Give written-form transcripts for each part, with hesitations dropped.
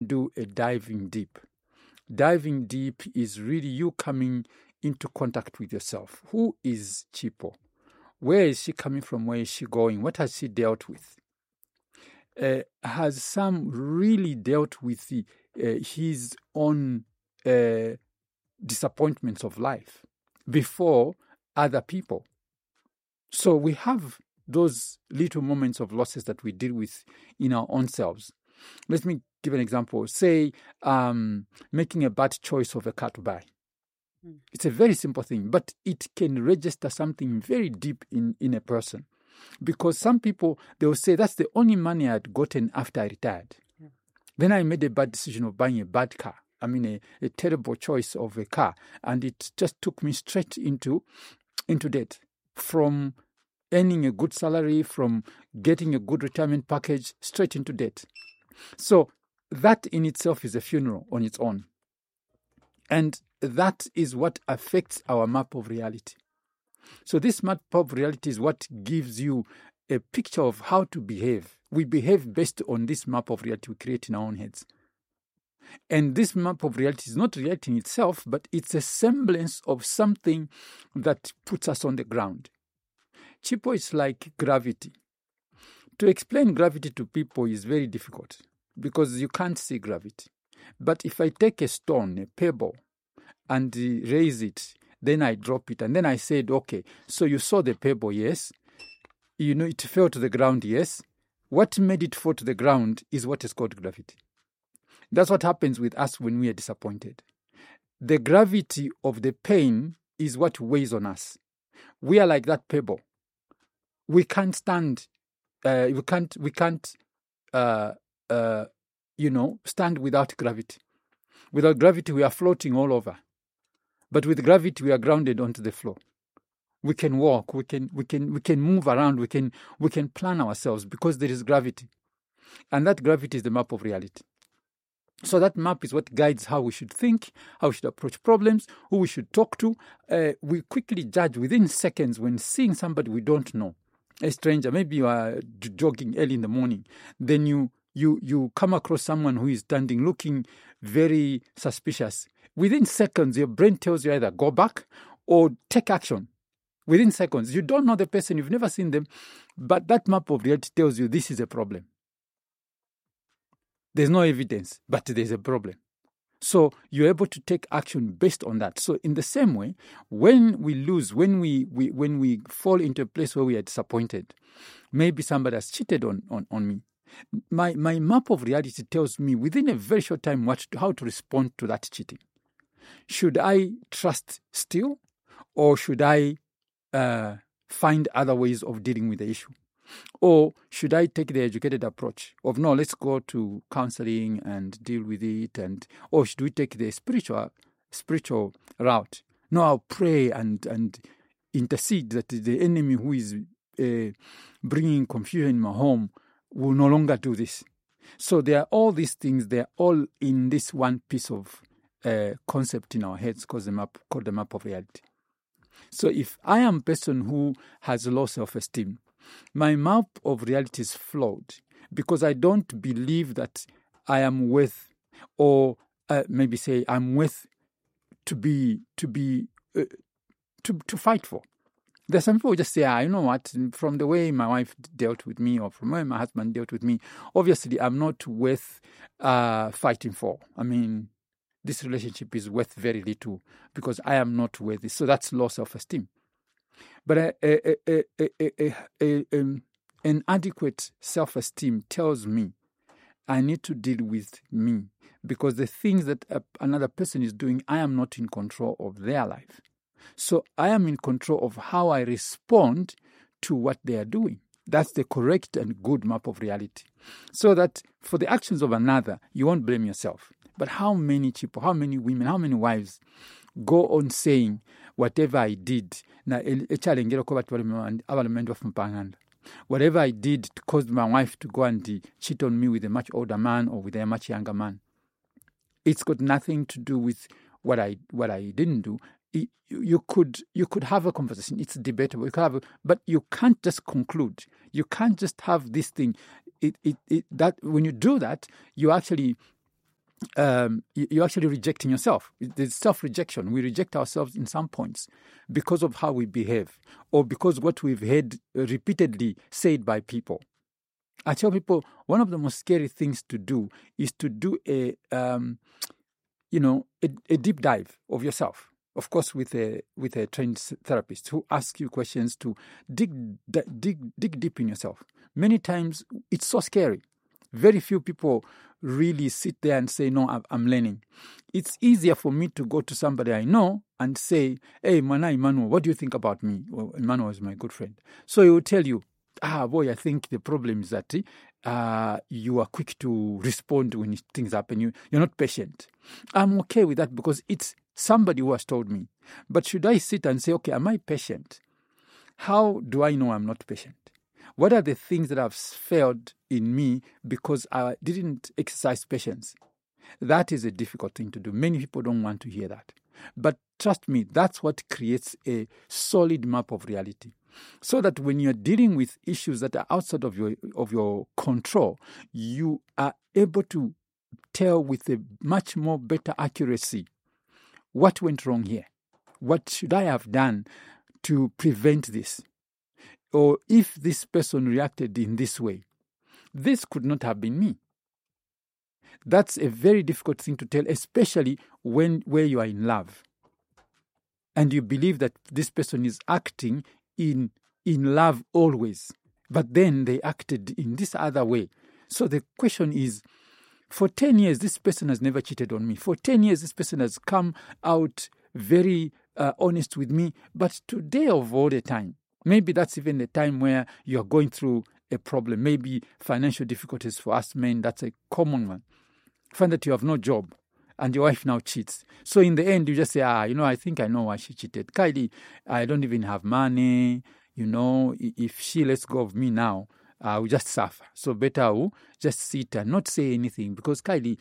do a diving deep. Diving deep is really you coming into contact with yourself. Who is Chipo? Where is she coming from? Where is she going? What has she dealt with? Has Sam really dealt with his own disappointments of life before other people? So we have those little moments of losses that we deal with in our own selves. Let me give an example. Say, making a bad choice of a car to buy. It's a very simple thing, but it can register something very deep in a person. Because some people, they will say, that's the only money I had gotten after I retired. Yeah. Then I made a bad decision of buying a bad car. I mean, a terrible choice of a car. And it just took me straight into debt. From earning a good salary, from getting a good retirement package, straight into debt. So that in itself is a funeral on its own. And that is what affects our map of reality. So this map of reality is what gives you a picture of how to behave. We behave based on this map of reality we create in our own heads. And this map of reality is not reality in itself, but it's a semblance of something that puts us on the ground. Chipo is like gravity. To explain gravity to people is very difficult because you can't see gravity. But if I take a stone, a pebble, and raise it, then I drop it, and then I said, okay, so you saw the pebble, yes? You know, it fell to the ground, yes? What made it fall to the ground is what is called gravity. That's what happens with us when we are disappointed. The gravity of the pain is what weighs on us. We are like that pebble. We can't stand. We can't. Stand without gravity. Without gravity, we are floating all over. But with gravity, we are grounded onto the floor. We can walk. We can move around. We can plan ourselves because there is gravity, and that gravity is the map of reality. So that map is what guides how we should think, how we should approach problems, who we should talk to. We quickly judge within seconds when seeing somebody we don't know, a stranger. Maybe you are jogging early in the morning, then you come across someone who is standing looking very suspicious. Within seconds, your brain tells you either go back or take action. Within seconds, you don't know the person, you've never seen them, but that map of reality tells you this is a problem. There's no evidence, but there's a problem. So you're able to take action based on that. So in the same way, when we lose, when we fall into a place where we are disappointed, maybe somebody has cheated on me, my map of reality tells me within a very short time how to respond to that cheating. Should I trust still, or should I find other ways of dealing with the issue? Or should I take the educated approach of, no, let's go to counseling and deal with it, or should we take the spiritual route? No, I'll pray and intercede that the enemy who is bringing confusion in my home will no longer do this. So there are all these things, they're all in this one piece of concept in our heads called the map of reality. So if I am a person who has low self-esteem, my map of reality is flawed because I don't believe that I am worth, or maybe say I'm worth to fight for. There's some people who just say, you know what, from the way my wife dealt with me or from the way my husband dealt with me, obviously I'm not worth fighting for. I mean, this relationship is worth very little because I am not worthy. So that's low self-esteem. But an adequate self-esteem tells me I need to deal with me because the things that another person is doing, I am not in control of their life. So I am in control of how I respond to what they are doing. That's the correct and good map of reality. So that for the actions of another, you won't blame yourself. But how many people, how many women, how many wives go on saying, whatever I did, whatever I did caused my wife to go and cheat on me with a much older man or with a much younger man. It's got nothing to do with what I didn't do. You could have a conversation. It's debatable. But you can't just conclude. You can't just have this thing. That when you do that, you actually you're actually rejecting yourself. There's self-rejection. We reject ourselves in some points because of how we behave or because what we've heard repeatedly said by people. I tell people one of the most scary things to do is to do a deep dive of yourself. Of course, with a trained therapist who asks you questions to dig deep in yourself. Many times it's so scary. Very few people really sit there and say, no, I'm learning. It's easier for me to go to somebody I know and say, hey, Mana Emmanuel, what do you think about me? Well, Emmanuel is my good friend. So he will tell you, boy, I think the problem is that you are quick to respond when things happen. You're not patient. I'm okay with that because it's somebody who has told me. But should I sit and say, okay, am I patient? How do I know I'm not patient? What are the things that have failed in me because I didn't exercise patience? That is a difficult thing to do. Many people don't want to hear that. But trust me, that's what creates a solid map of reality. So that when you're dealing with issues that are outside of your control, you are able to tell with a much more better accuracy what went wrong here. What should I have done to prevent this? Or if this person reacted in this way, this could not have been me. That's a very difficult thing to tell, especially where you are in love. And you believe that this person is acting in love always. But then they acted in this other way. So the question is, for 10 years, this person has never cheated on me. For 10 years, this person has come out very honest with me. But today of all the time, maybe that's even the time where you're going through a problem. Maybe financial difficulties for us men, that's a common one. Find that you have no job and your wife now cheats. So in the end, you just say, I think I know why she cheated. Kylie, I don't even have money. If she lets go of me now, I will just suffer. So better I will just sit and not say anything because Kylie,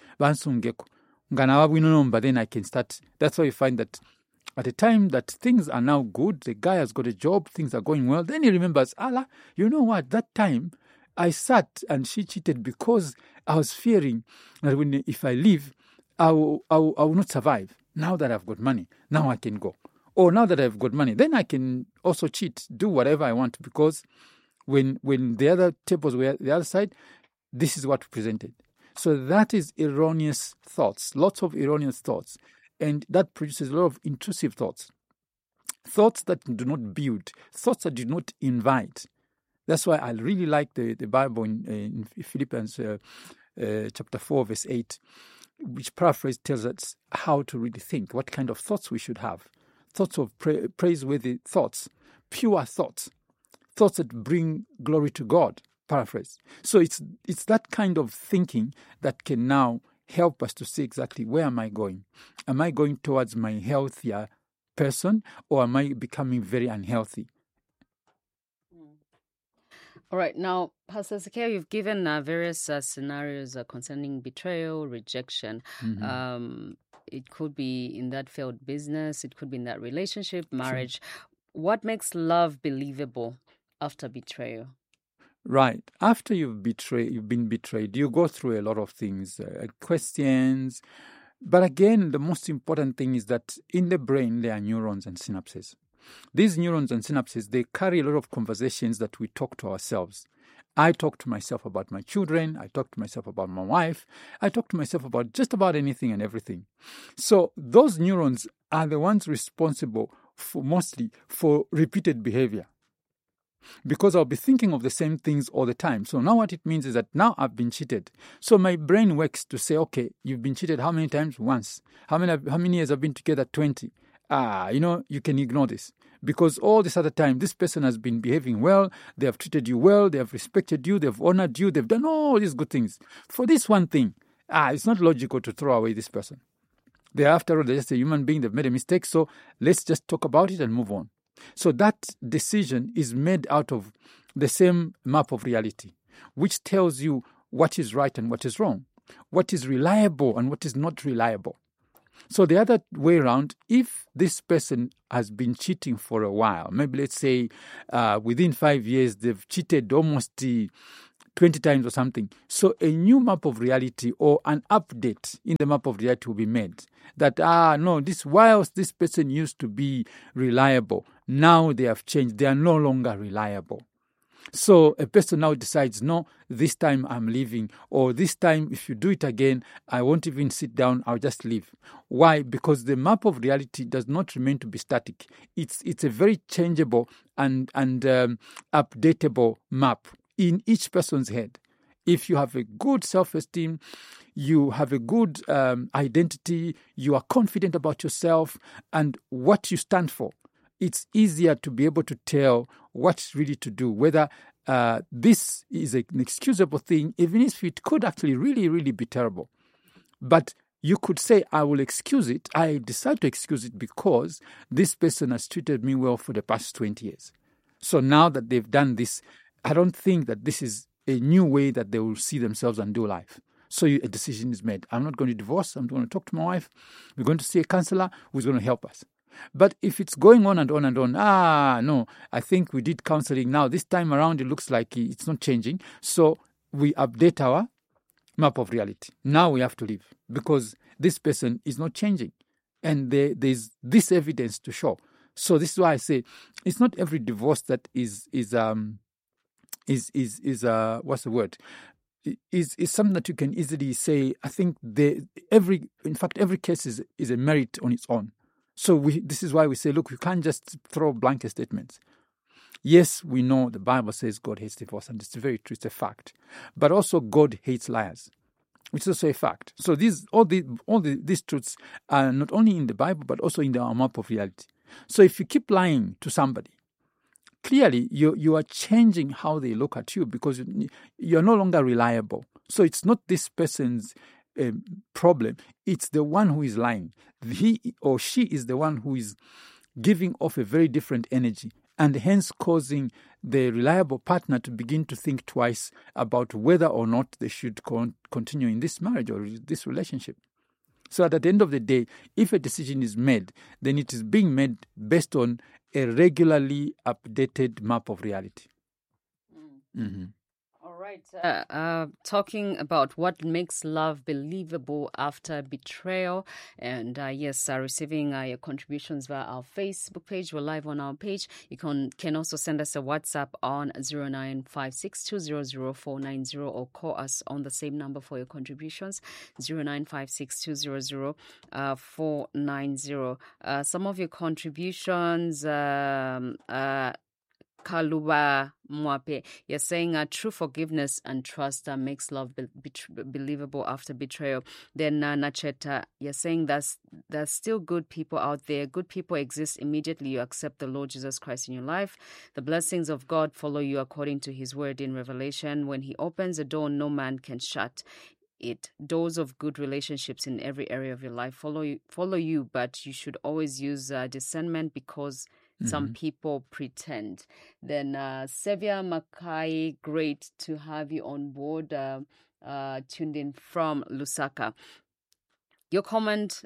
then I can start. That's why you find that at the time that things are now good, the guy has got a job, things are going well, then he remembers, you know what, that time I sat and she cheated because I was fearing that if I leave, I will not survive. Now that I've got money, now I can go. Or now that I've got money, then I can also cheat, do whatever I want because when the other tables were the other side, this is what presented. So that is erroneous thoughts, lots of erroneous thoughts. And that produces a lot of intrusive thoughts. Thoughts that do not build, thoughts that do not invite. That's why I really like the Bible in Philippians chapter 4, verse 8, which paraphrase tells us how to really think, what kind of thoughts we should have. Thoughts of praiseworthy thoughts, pure thoughts, thoughts that bring glory to God, paraphrase. So it's that kind of thinking that can now help us to see exactly where am I going? Am I going towards my healthier person or am I becoming very unhealthy? All right. Now, Pastor Ezekiel, you've given various scenarios concerning betrayal, rejection. Mm-hmm. It could be in that failed business. It could be in that relationship, marriage. Sure. What makes love believable after betrayal? Right. After you've been betrayed, you go through a lot of things, questions. But again, the most important thing is that in the brain, there are neurons and synapses. These neurons and synapses, they carry a lot of conversations that we talk to ourselves. I talk to myself about my children. I talk to myself about my wife. I talk to myself about just about anything and everything. So those neurons are the ones responsible mostly for repeated behavior. Because I'll be thinking of the same things all the time. So now what it means is that now I've been cheated. So my brain works to say, okay, you've been cheated how many times? Once. How many years have been together? 20. You can ignore this. Because all this other time, this person has been behaving well, they have treated you well, they have respected you, they've honored you, they've done all these good things. For this one thing, it's not logical to throw away this person. After all, they're just a human being, they've made a mistake, so let's just talk about it and move on. So that decision is made out of the same map of reality, which tells you what is right and what is wrong, what is reliable and what is not reliable. So the other way around, if this person has been cheating for a while, maybe let's say within 5 years, they've cheated almost 20 times or something. So a new map of reality or an update in the map of reality will be made. That, no, whilst this person used to be reliable, now they have changed. They are no longer reliable. So a person now decides, no, this time I'm leaving, or this time if you do it again, I won't even sit down, I'll just leave. Why? Because the map of reality does not remain to be static. It's a very changeable and updatable map in each person's head. If you have a good self-esteem, you have a good identity, you are confident about yourself and what you stand for, it's easier to be able to tell what really to do, whether this is an excusable thing, even if it could actually really, really be terrible. But you could say, I will excuse it. I decide to excuse it because this person has treated me well for the past 20 years. So now that they've done this, I don't think that this is a new way that they will see themselves and do life. So a decision is made. I'm not going to divorce. I'm going to talk to my wife. We're going to see a counselor who's going to help us. But if it's going on and on and on, no, I think we did counseling. Now, this time around, it looks like it's not changing. So we update our map of reality. Now we have to leave because this person is not changing. And there's this evidence to show. So this is why I say it's not every divorce that is what's the word? Is something that you can easily say. I think every case is a merit on its own. So this is why we say, look, we can't just throw blanket statements. Yes, we know the Bible says God hates divorce, and it's very true, it's a fact. But also God hates liars, which is also a fact. So these truths are not only in the Bible, but also in our map of reality. So if you keep lying to somebody, clearly you are changing how they look at you because you're no longer reliable. So it's not this person's problem. It's the one who is lying. He or she is the one who is giving off a very different energy and hence causing the reliable partner to begin to think twice about whether or not they should continue in this marriage or this relationship. So at the end of the day, if a decision is made, then it is being made based on a regularly updated map of reality. Mm-hmm. All right. Talking about what makes love believable after betrayal. And receiving your contributions via our Facebook page. We're live on our page. You can also send us a WhatsApp on 0956200490 or call us on the same number for your contributions, 0956200490. Some of your contributions... Kaluba Mwape, you're saying true forgiveness and trust makes love believable after betrayal. Then Nacheta, you're saying there's still good people out there. Good people exist immediately you accept the Lord Jesus Christ in your life. The blessings of God follow you according to his word in Revelation. When he opens a door, no man can shut it. Doors of good relationships in every area of your life follow you, but you should always use discernment because some people pretend. Then Sevia Makai, great to have you on board, tuned in from Lusaka. Your comment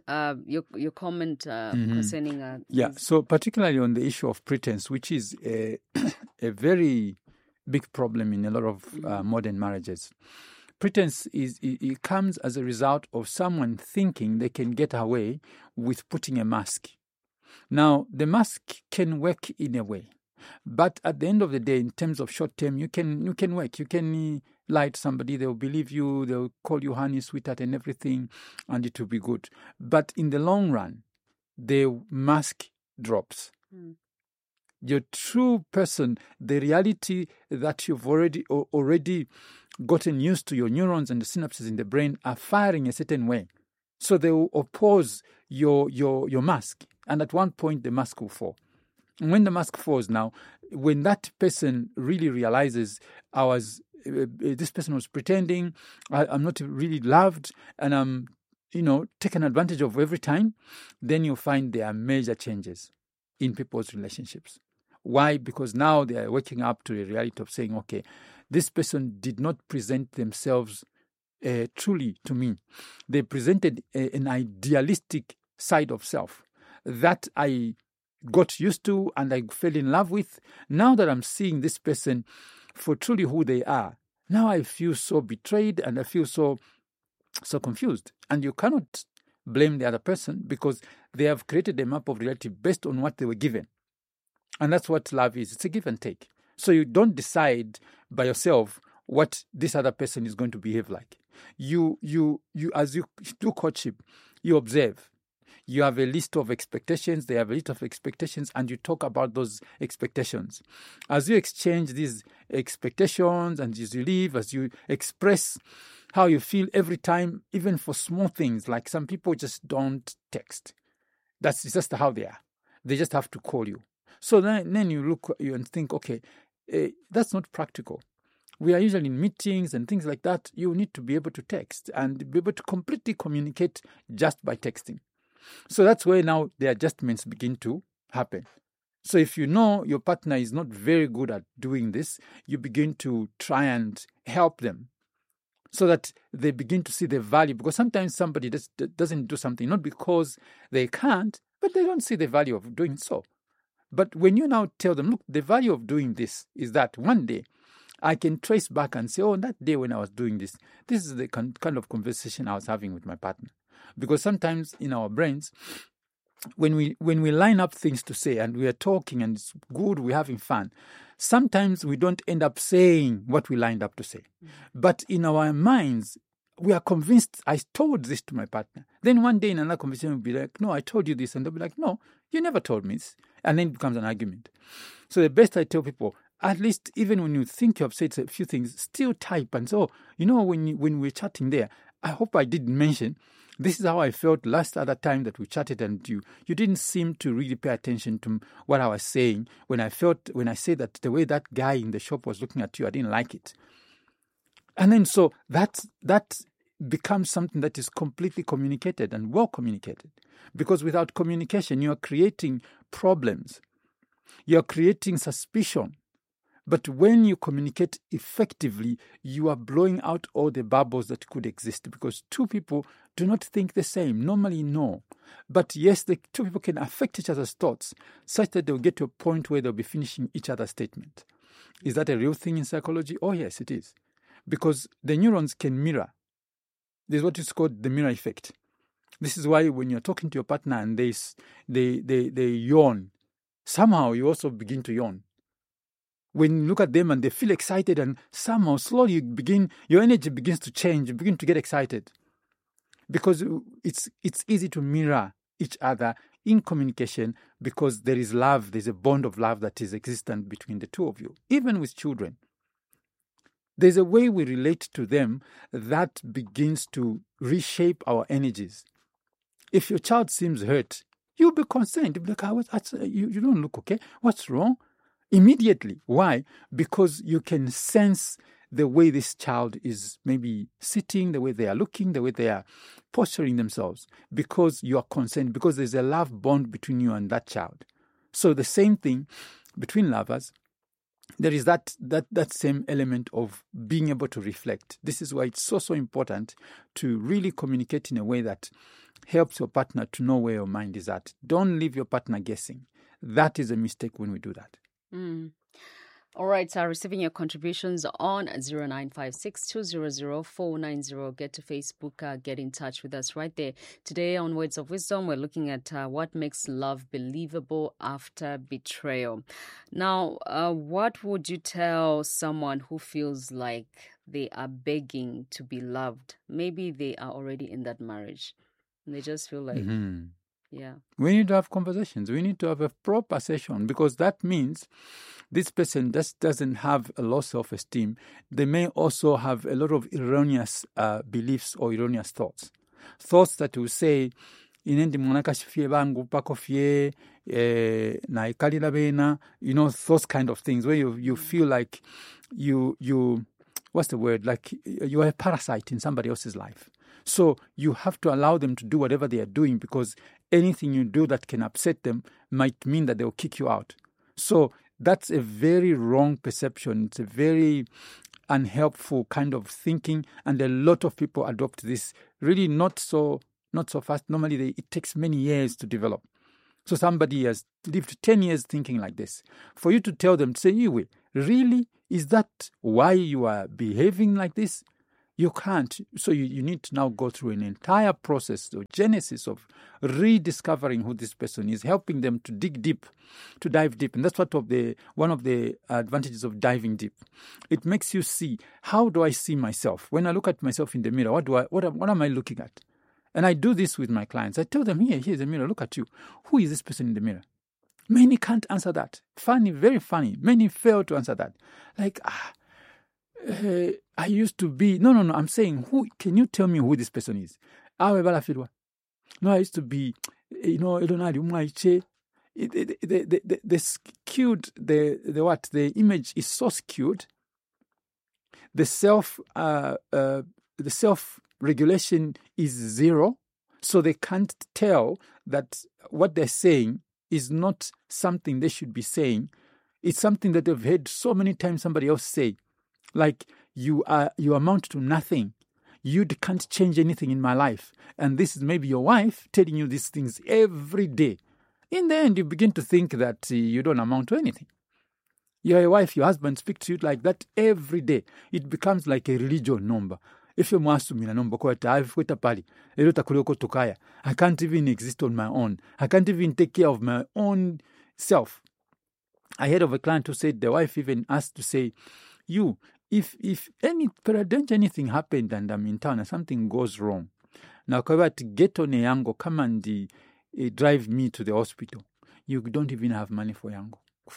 concerning... so particularly on the issue of pretense, which is a very big problem in a lot of modern marriages. Pretense it comes as a result of someone thinking they can get away with putting a mask. Now, the mask can work in a way, but at the end of the day, in terms of short term, you can work. You can lie to somebody; they'll believe you. They'll call you honey, sweetheart, and everything, and it will be good. But in the long run, the mask drops. Your true person, the reality that you've already gotten used to, your neurons and the synapses in the brain are firing a certain way. So they will oppose your mask. And at one point, the mask will fall. And when the mask falls now, when that person really realizes this person was pretending, I'm not really loved, and I'm, taken advantage of every time, then you'll find there are major changes in people's relationships. Why? Because now they are waking up to the reality of saying, okay, this person did not present themselves truly to me. They presented an idealistic side of self that I got used to and I fell in love with. Now that I'm seeing this person for truly who they are, Now I feel so betrayed and I feel so confused. And you cannot blame the other person because they have created a map of reality based on what they were given. And that's what love is. It's a give and take. So you don't decide by yourself what this other person is going to behave like. You as you do courtship, you observe. You have a list of expectations, they have a list of expectations, and you talk about those expectations. As you exchange these expectations and as you live, as you express how you feel every time, even for small things, like some people just don't text. That's just how they are. They just have to call you. So then you look and think, okay, that's not practical. We are usually in meetings and things like that. You need to be able to text and be able to completely communicate just by texting. So that's where now the adjustments begin to happen. So if you know your partner is not very good at doing this, you begin to try and help them so that they begin to see the value. Because sometimes somebody doesn't do something, not because they can't, but they don't see the value of doing so. But when you now tell them, look, the value of doing this is that one day I can trace back and say, oh, that day when I was doing this, this is the kind of conversation I was having with my partner. Because sometimes in our brains, when we line up things to say and we are talking and it's good, we're having fun, sometimes we don't end up saying what we lined up to say. But in our minds, we are convinced I told this to my partner. Then one day in another conversation, we'll be like, no, I told you this. And they'll be like, no, you never told me this. And then it becomes an argument. So the best I tell people, at least even when you think you have said a few things, still type and so, when we're chatting there, I hope I didn't mention, this is how I felt last other time that we chatted and you didn't seem to really pay attention to what I was saying when I said that the way that guy in the shop was looking at you, I didn't like it. And then so that becomes something that is completely communicated and well communicated. Because without communication, you are creating problems. You are creating suspicion. But when you communicate effectively, you are blowing out all the bubbles that could exist because two people do not think the same. Normally, no. But yes, the two people can affect each other's thoughts such that they'll get to a point where they'll be finishing each other's statement. Is that a real thing in psychology? Oh, yes, it is. Because the neurons can mirror. There's what is called the mirror effect. This is why when you're talking to your partner and they yawn, somehow you also begin to yawn. When you look at them and they feel excited and somehow slowly your energy begins to change, you begin to get excited. Because it's easy to mirror each other in communication because there is love, there's a bond of love that is existent between the two of you. Even with children, there's a way we relate to them that begins to reshape our energies. If your child seems hurt, you'll be concerned. You'll be like, you don't look okay. What's wrong? Immediately. Why? Because you can sense the way this child is maybe sitting, the way they are looking, the way they are posturing themselves, because you are concerned, because there's a love bond between you and that child. So the same thing between lovers, there is that same element of being able to reflect. This is why it's so important to really communicate in a way that helps your partner to know where your mind is at. Don't leave your partner guessing. That is a mistake when we do that. All right, so receiving your contributions on 0956-200-490. Get to Facebook, get in touch with us right there. Today on Words of Wisdom, we're looking at what makes love believable after betrayal. Now, what would you tell someone who feels like they are begging to be loved? Maybe they are already in that marriage and they just feel like... Yeah. We need to have conversations. We need to have a proper session because that means this person just doesn't have a low self-esteem. They may also have a lot of erroneous beliefs or erroneous thoughts. Thoughts that will say, inendi mwanakashifie bangu pakofie na ikalila bena, those kind of things where you feel like you what's the word? Like you are a parasite in somebody else's life. So you have to allow them to do whatever they are doing because anything you do that can upset them might mean that they'll kick you out. So that's a very wrong perception. It's a very unhelpful kind of thinking, and a lot of people adopt this really not so fast. Normally, it takes many years to develop. So somebody has lived 10 years thinking like this. For you to tell them, say, Iwe, really? Is that why you are behaving like this? You can't. So you need to now go through an entire process, the genesis of rediscovering who this person is, helping them to dig deep, to dive deep. And that's one of the advantages of diving deep. It makes you see, how do I see myself? When I look at myself in the mirror, what am I looking at? And I do this with my clients. I tell them, here's a mirror, look at you. Who is this person in the mirror? Many can't answer that. Funny, very funny. Many fail to answer that. Like, I used to be... No, I'm saying, can you tell me who this person is? No, I used to be, the skewed, the image is so skewed. The self-regulation is zero. So they can't tell that what they're saying is not something they should be saying. It's something that they've heard so many times somebody else say. Like, you amount to nothing. You can't change anything in my life. And this is maybe your wife telling you these things every day. In the end, you begin to think that you don't amount to anything. Your wife, your husband speak to you like that every day. It becomes like a religion number. If you're masumina number, I can't even exist on my own. I can't even take care of my own self. I heard of a client who said the wife even asked to say, if anything happened and I'm in town and something goes wrong, now to get on a yango, come and drive me to the hospital. You don't even have money for yango.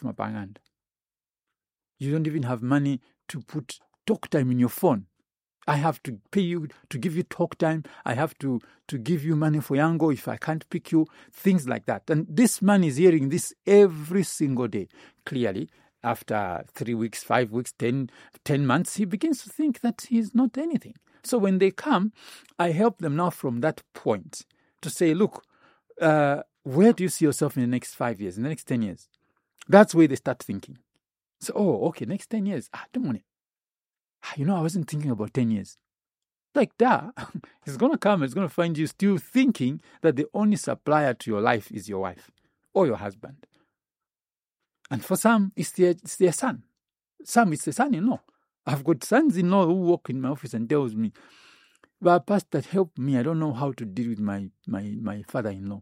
You don't even have money to put talk time in your phone. I have to pay you to give you talk time. I have to give you money for yango if I can't pick you. Things like that. And this man is hearing this every single day. Clearly, after 3 weeks, 5 weeks, 10 months, he begins to think that he's not anything. So when they come, I help them now from that point to say, look, where do you see yourself in the next 5 years, in the next 10 years? That's where they start thinking. So, okay, next 10 years. Don't want it. I wasn't thinking about 10 years. Like that, it's going to come, it's going to find you still thinking that the only supplier to your life is your wife or your husband. And for some, it's their son. Some, it's the son-in-law. I've got sons-in-law who walk in my office and tells me, well, Pastor, help me. I don't know how to deal with my father-in-law.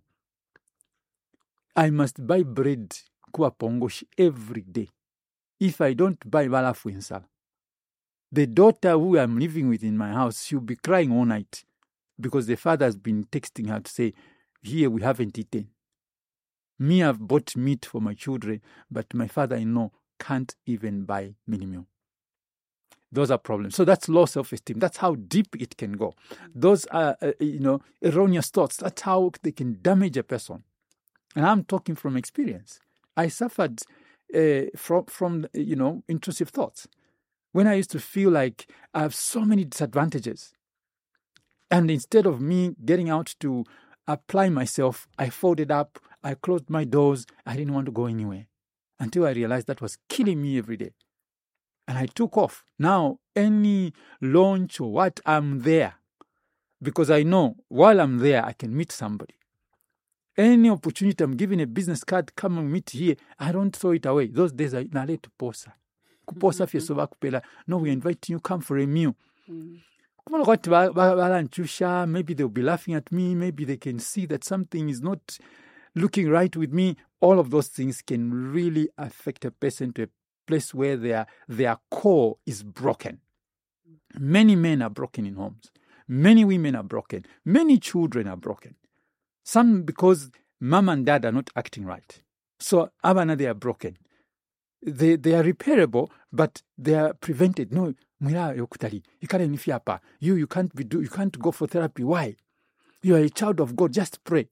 I must buy bread, kuwa pongoshi, every day. If I don't buy balafu insala, the daughter who I'm living with in my house, she'll be crying all night because the father has been texting her to say, here we haven't eaten. Me, I've bought meat for my children, but my father-in-law can't even buy mini meal. Those are problems. So that's low self-esteem. That's how deep it can go. Those are, erroneous thoughts. That's how they can damage a person. And I'm talking from experience. I suffered from intrusive thoughts. When I used to feel like I have so many disadvantages. And instead of me getting out to apply myself, I folded up, I closed my doors, I didn't want to go anywhere. Until I realized that was killing me every day. And I took off. Now, any launch or what, I'm there. Because I know while I'm there, I can meet somebody. Any opportunity, I'm given a business card, come and meet here, I don't throw it away. Those days, I narrate to posa. No, we invite you, come for a meal. Maybe they'll be laughing at me. Maybe they can see that something is not looking right with me. All of those things can really affect a person to a place where their core is broken. Many men are broken in homes. Many women are broken. Many children are broken. Some because mom and dad are not acting right. So abana, they are broken. They are repairable, but they are prevented. No, you can't go for therapy. Why? You are a child of God. Just pray.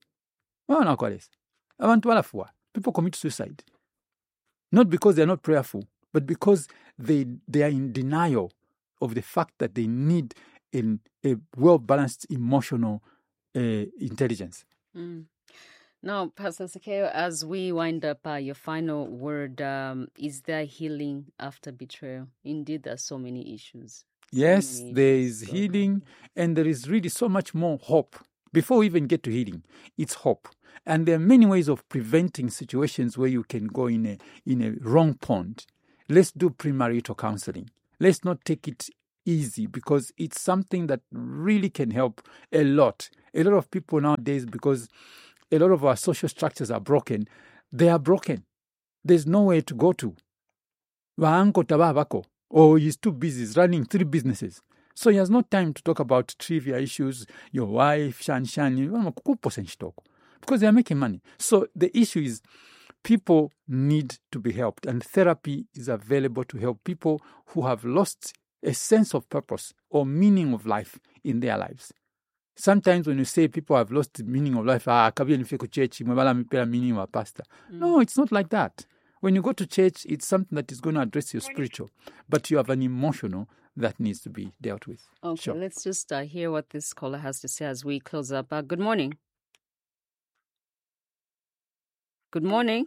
People commit suicide. Not because they are not prayerful, but because they are in denial of the fact that they need a well-balanced emotional intelligence. Mm. Now, Pastor Sekeo, as we wind up, your final word, is there healing after betrayal? Indeed, there are so many issues. Yes, there is healing, and there is really so much more hope Before we even get to healing, it's hope. And there are many ways of preventing situations where you can go in a wrong pond. Let's do premarital counseling. Let's not take it easy, because it's something that really can help a lot. A lot of people nowadays, because a lot of our social structures are broken, they are broken. There's nowhere to go to. Or he's too busy, he's running 3 businesses. So he has no time to talk about trivial issues, your wife, because they are making money. So the issue is people need to be helped, and therapy is available to help people who have lost a sense of purpose or meaning of life in their lives. Sometimes when you say people have lost the meaning of life, meaning of pastor. No, it's not like that. When you go to church, it's something that is going to address your spiritual, but you have an emotional that needs to be dealt with. Okay, sure. Let's just hear what this caller has to say as we close up. Good morning. Good morning.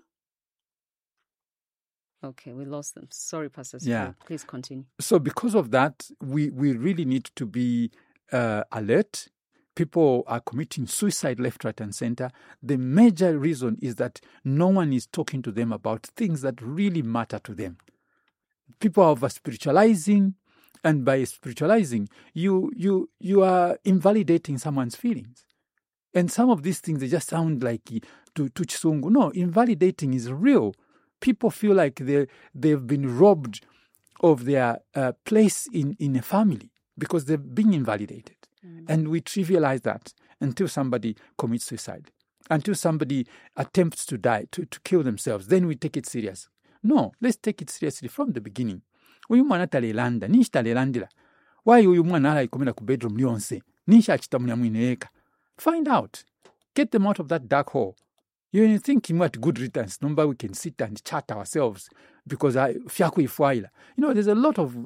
Okay, we lost them. Sorry, Pastor. Yeah. Please continue. So because of that, we really need to be alert. People are committing suicide left, right, and center. The major reason is that no one is talking to them about things that really matter to them. People are over-spiritualizing, and by spiritualizing, you are invalidating someone's feelings. And some of these things, they just sound like to chisungu. No, invalidating is real. People feel like they've been robbed of their place in a family because they're being invalidated. And we trivialize that until somebody commits suicide, until somebody attempts to die, to kill themselves. Then we take it serious. No, let's take it seriously from the beginning. Uyu mwana talelanda, nishi talelandila. Why uyu mwana ala ikomena ku bedroom lyonse? Nishi achitamunya mwineka. Find out. Get them out of that dark hole. You think what good riddance, number we can sit and chat ourselves because fiaku ifwaila. There's a lot of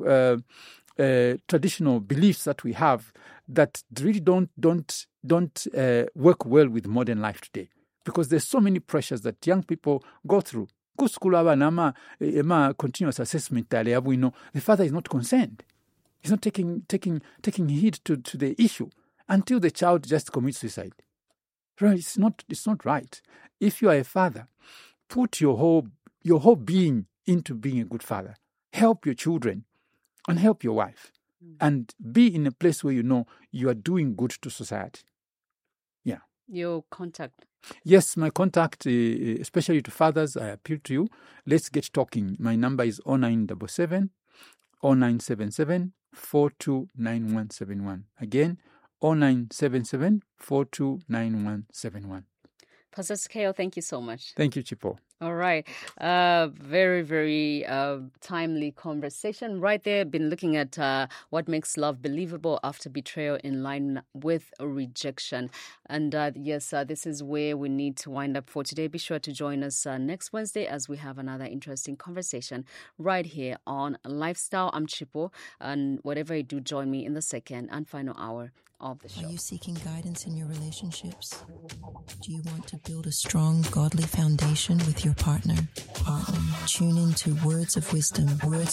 traditional beliefs that we have that really don't work well with modern life today, because there's so many pressures that young people go through. Continuous assessment. The father is not concerned. He's not taking heed to the issue until the child just commits suicide. Right? It's not right. If you are a father, put your whole being into being a good father. Help your children and help your wife. And be in a place where you are doing good to society. Yeah. Your contact. Yes, my contact, especially to fathers, I appeal to you. Let's get talking. My number is 0977 0977 429171. Again, 0977 429171. Pastor Sikeo, thank you so much. Thank you, Chipo. All right. Very, very timely conversation right there. Been looking at what makes love believable after betrayal in line with rejection. And yes, this is where we need to wind up for today. Be sure to join us next Wednesday as we have another interesting conversation right here on Lifestyle. I'm Chipo. And whatever you do, join me in the second and final hour of the show. Are you seeking guidance in your relationships? Do you want to build a strong, godly foundation with your partner? Tune in to Words of Wisdom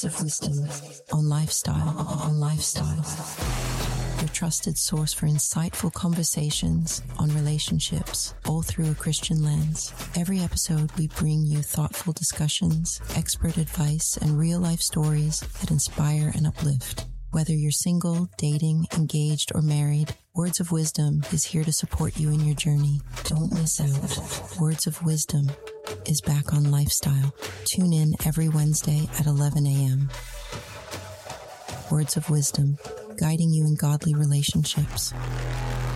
on Lifestyle. Your trusted source for insightful conversations on relationships, all through a Christian lens. Every episode, we bring you thoughtful discussions, expert advice, and real-life stories that inspire and uplift. Whether you're single, dating, engaged, or married, Words of Wisdom is here to support you in your journey. Don't miss out. Words of Wisdom is back on Lifestyle. Tune in every Wednesday at 11 a.m. Words of Wisdom, guiding you in godly relationships.